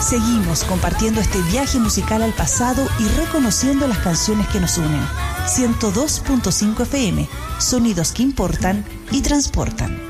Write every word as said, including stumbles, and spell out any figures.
Seguimos compartiendo este viaje musical al pasado y reconociendo las canciones que nos unen. ciento dos punto cinco F M, sonidos que importan y transportan.